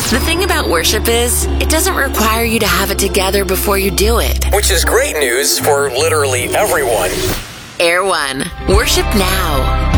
The thing about worship is, it doesn't require you to have it together before you do it. Which is great news for literally everyone. Air One. Worship now.